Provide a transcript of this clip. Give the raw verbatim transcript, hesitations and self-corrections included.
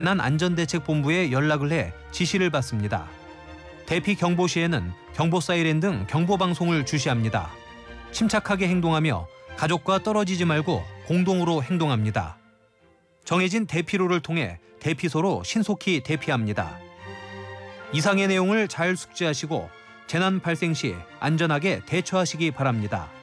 재난안전대책본부에 연락을 해 지시를 받습니다. 대피 경보 시에는 경보 사이렌 등 경보 방송을 주시합니다. 침착하게 행동하며 가족과 떨어지지 말고 공동으로 행동합니다. 정해진 대피로를 통해 대피소로 신속히 대피합니다. 이상의 내용을 잘 숙지하시고 재난 발생 시 안전하게 대처하시기 바랍니다.